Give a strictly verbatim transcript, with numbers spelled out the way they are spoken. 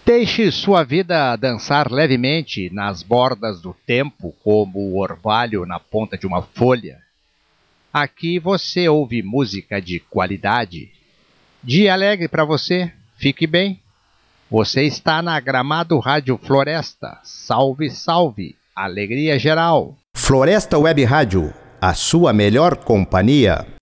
Deixe sua vida dançar levemente nas bordas do tempo, como o orvalho na ponta de uma folha. Aqui você ouve música de qualidade. Dia alegre para você, fique bem. Você está na Gramado Rádio Floresta. Salve, salve, alegria geral. Floresta Web Rádio, a sua melhor companhia.